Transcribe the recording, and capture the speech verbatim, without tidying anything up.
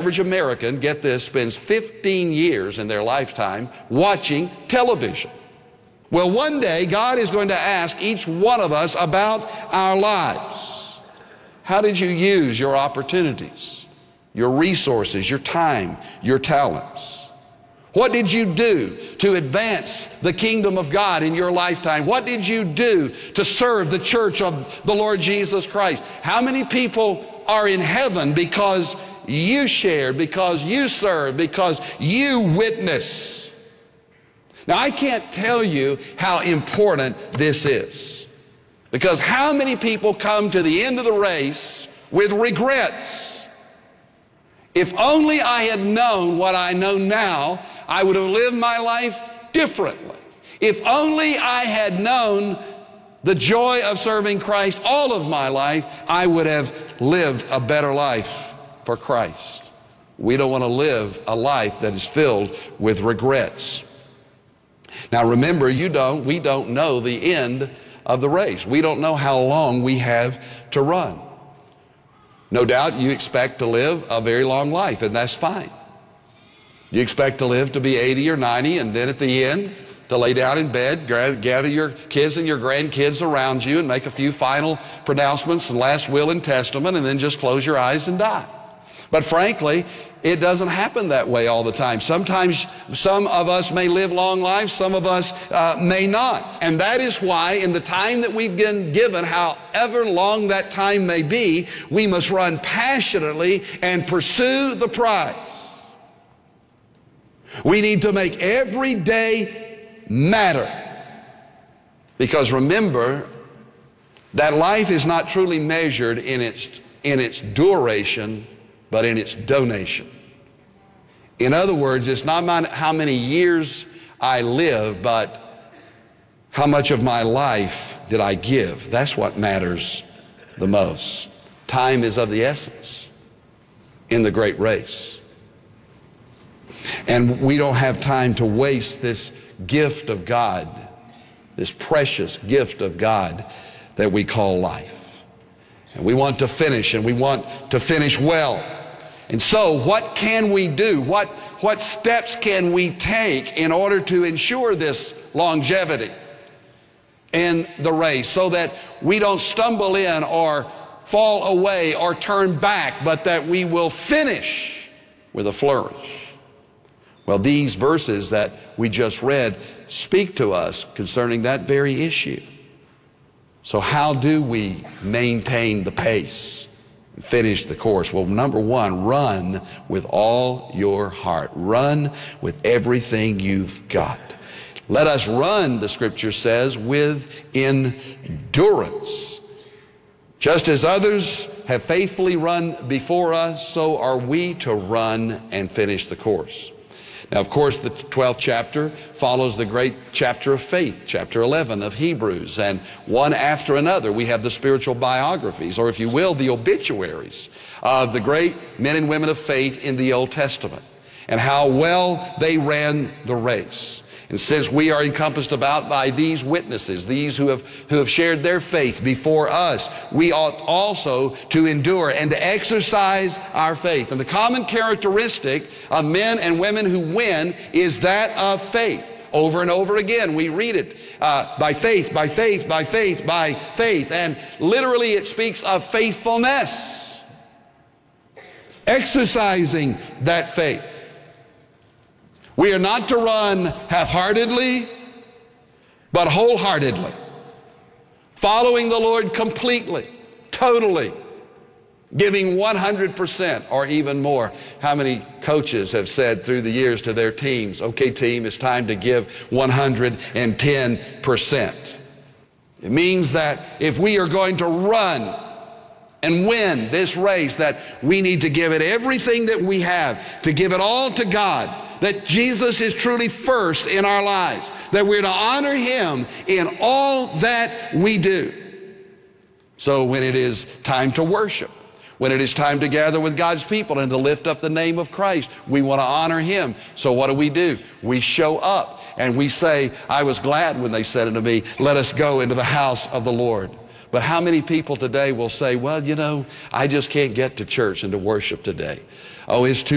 average American, get this, spends fifteen years in their lifetime watching television. Well, one day, God is going to ask each one of us about our lives. How did you use your opportunities, your resources, your time, your talents? What did you do to advance the kingdom of God in your lifetime? What did you do to serve the church of the Lord Jesus Christ? How many people are in heaven because you shared, because you served, because you witnessed? Now, I can't tell you how important this is, because how many people come to the end of the race with regrets? If only I had known what I know now, I would have lived my life differently. If only I had known the joy of serving Christ all of my life, I would have lived a better life for Christ. We don't want to live a life that is filled with regrets. Now remember, you don't, we don't know the end of the race. We don't know how long we have to run. No doubt you expect to live a very long life, and that's fine. You expect to live to be eighty or ninety, and then at the end to lay down in bed, gather your kids and your grandkids around you and make a few final pronouncements and last will and testament, and then just close your eyes and die. But frankly, it doesn't happen that way all the time. Sometimes some of us may live long lives, some of us uh, may not. And that is why in the time that we've been given, however long that time may be, we must run passionately and pursue the prize. We need to make every day matter. Because remember that life is not truly measured in its, in its duration, but in its donation. In other words, it's not my, how many years I live, but how much of my life did I give? That's what matters the most. Time is of the essence in the great race. And we don't have time to waste this gift of God, this precious gift of God that we call life. And we want to finish, and we want to finish well. And so what can we do? What, what steps can we take in order to ensure this longevity in the race so that we don't stumble in or fall away or turn back, but that we will finish with a flourish? Well, these verses that we just read speak to us concerning that very issue. So how do we maintain the pace and finish the course? Well, number one, run with all your heart. Run with everything you've got. Let us run, the scripture says, with endurance. Just as others have faithfully run before us, so are we to run and finish the course. Now, of course, the twelfth chapter follows the great chapter of faith, chapter eleven of Hebrews, and one after another we have the spiritual biographies, or if you will, the obituaries of the great men and women of faith in the Old Testament and how well they ran the race. And since we are encompassed about by these witnesses, these who have, who have shared their faith before us, we ought also to endure and to exercise our faith. And the common characteristic of men and women who win is that of faith. Over and over again, we read it uh, by faith, by faith, by faith, by faith. And literally it speaks of faithfulness, exercising that faith. We are not to run half-heartedly, but wholeheartedly, following the Lord completely, totally, giving one hundred percent or even more. How many coaches have said through the years to their teams, okay team, it's time to give one hundred ten percent. It means that if we are going to run and win this race, that we need to give it everything that we have, to give it all to God, that Jesus is truly first in our lives, that we're to honor Him in all that we do. So when it is time to worship, when it is time to gather with God's people and to lift up the name of Christ, we want to honor Him. So what do we do? We show up and we say, I was glad when they said unto me, let us go into the house of the Lord. But how many people today will say, well, you know, I just can't get to church and to worship today. Oh, it's too